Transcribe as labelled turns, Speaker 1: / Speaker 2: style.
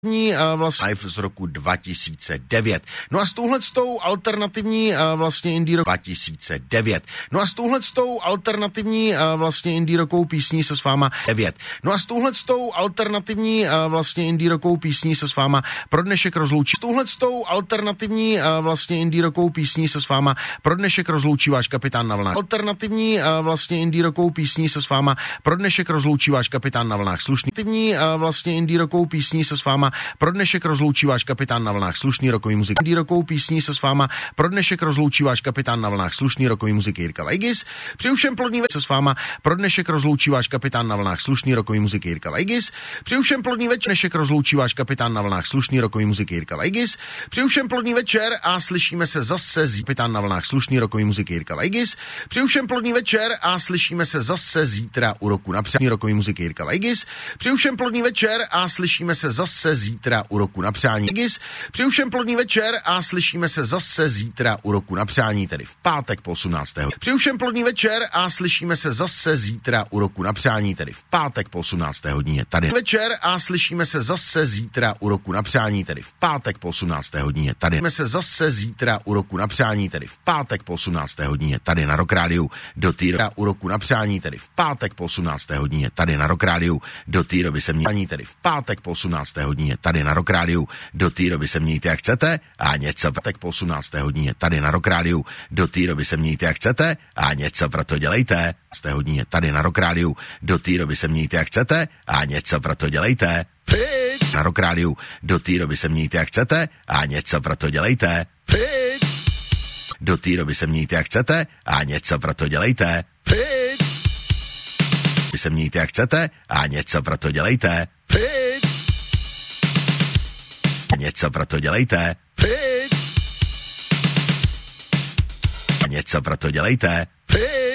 Speaker 1: vlastně z roku 2009. No a s touhletou alternativní vlastně indie rock 2009. No a s touhletou alternativní vlastně indie rockovou písní se s váma 9. No a s touhletou alternativní vlastně indie rockovou písní se s váma pro dnešek rozloučí. S touhletou alternativní vlastně indie rockovou písní se s váma pro dnešek rozloučí váš kapitán na vlnách. Alternativní vlastně indie rockovou písní se s váma pro dnešek rozloučí váš kapitán na vlnách. Slušný vlastně indie rockovou písní se s váma pro dnešek rozloučí váš kapitán na vlnách slušný rokový muziky. Indie rockovou písní se s váma pro dnešek rozloučí váš kapitán na vlnách slušný rokový muziky Jirka Weigis. Přeju všem plodný večer se s váma pro dnešek rozloučí váš kapitán na vlnách slušný rokový muziky Jirka Weigis. Přeju všem plodný večer, dnešek rozloučí váš kapitán na vlnách slušný rokový muziky Jirka Weigis. Přeju všem plodný večer a slyšíme se zase kapitán na vlnách slušný rokový muziky Jirka Weigis. Přeju všem plodný večer a slyšíme se zase zítra u roku na přání rokový muziky Jirka Weigis. Přeju všem plodný večer a slyšíme se zase zítra u roku na přání. Přeju všem plodný večer a slyšíme se zase zítra u roku na přání, tedy v pátek po 18. Přeju všem plodný večer a slyšíme se zase zítra u roku na přání, tedy v pátek po 18. hodině tady. Večer a slyšíme se zase zítra u roku na přání, tedy v pátek po 18. hodině tady. Slyšíme se zase zítra u roku na přání, tedy v pátek po 18. hodině tady na Rock Rádiu. Do té u roku na přání, tedy v pátek po 18. hodině tady na Rock Rádiu. Do té doby se mění, tedy v pátek po 18. hodině tady na Rock Rádiu. Do té doby se mějte jak chcete a něco tak po 18. hodině tady na Rock Rádiu. Do té doby se mějte jak chcete a něco pro to dělejte. 18. hodině tady na Rock Rádiu. Do té doby se mějte jak chcete a něco pro to dělejte. Na Rock Rádiu. Do té doby se mějte jak chcete a něco pro to dělejte. Do té doby se mějte jak chcete a něco pro to dělejte. Vy se mějte jak chcete a něco pro to dělejte. Něco pro to dělejte. Něco pro to dělejte.